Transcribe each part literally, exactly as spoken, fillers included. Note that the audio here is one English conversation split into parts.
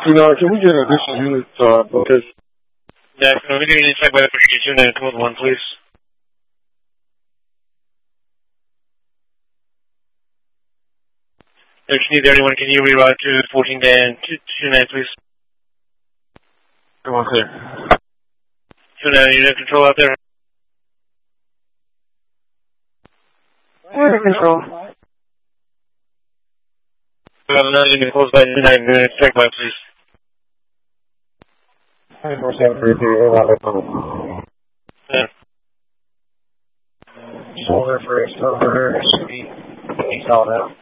Sweetheart, can we get additional units, uh, because... Yeah, can we get an inside by appreciate you and code one, please? If you need anyone, can you reroute to fourteen and two nine, please? Come on, clear. two nine, unit control out there? Unit control. Well, another unit close by two nine, unit check by, please. nine four seven three three, Yeah. Shoulder for exterminator should be installed out.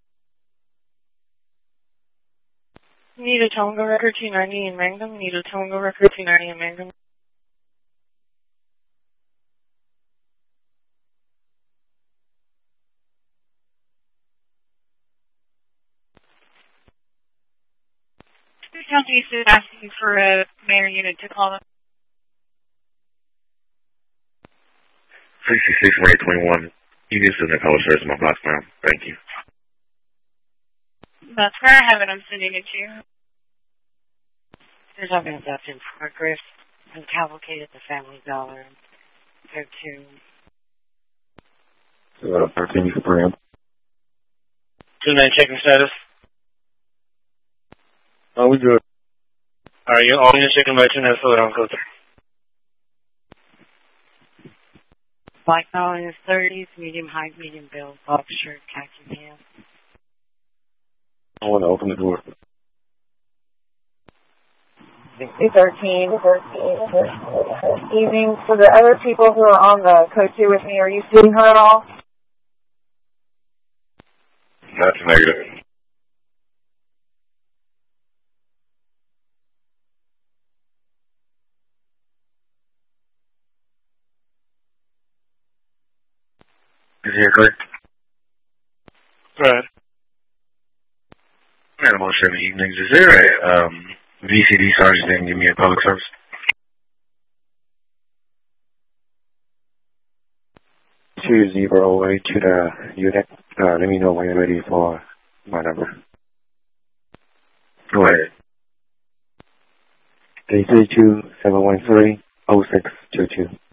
Need a Tonga record two ninety in Mangum. Need a Tonga record two ninety in Mangum. County is asking for a mayor unit to call them. sixty-six one eight twenty-one. Units in the color service in my box now. Thank you. That's where I have it. I'm sending it to you. There's something that's in progress and cavalcade at the Family Dollar and go to. Uh, thirteen for Bram. two nine, checking status. Oh, we good. Alright, you all units checking by two nine, fill it on code three. Black Dollar in his thirties, medium height, medium build, box shirt, khaki pants. I want to open the door. two thirteen. Evening. For the other people who are on the code two with me, are you seeing her at all? That's negative. Is he correct? Right. Animal seven evenings. Is there a um, V C D sergeant that can give me a public service? two zero eight to the unit. Uh, let me know when you're ready for my number. Go ahead. eight three two, seven one three, oh six two two.